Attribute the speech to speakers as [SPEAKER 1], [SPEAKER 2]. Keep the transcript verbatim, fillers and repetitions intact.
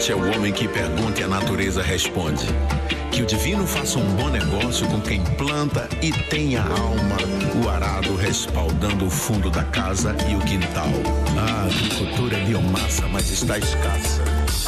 [SPEAKER 1] sorte é o homem que pergunta e a natureza responde. Que o divino faça um bom negócio com quem planta e tem a alma, o arado respaldando o fundo da casa e o quintal. A agricultura é biomassa, mas está escassa.